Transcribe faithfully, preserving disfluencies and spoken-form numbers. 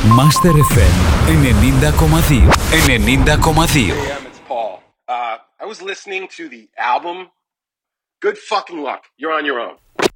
Master εφ εμ ενενήντα κόμμα δύο. ενενήντα κόμμα δύο. Hey, um, it's Paul. Uh, I was listening to the album. Good fucking luck. You're on your own.